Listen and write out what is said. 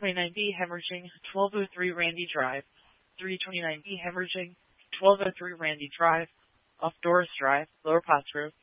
329B hemorrhaging, 1203 Randy Drive. 329B hemorrhaging, 1203 Randy Drive, off Doris Drive, Lower Potts Road.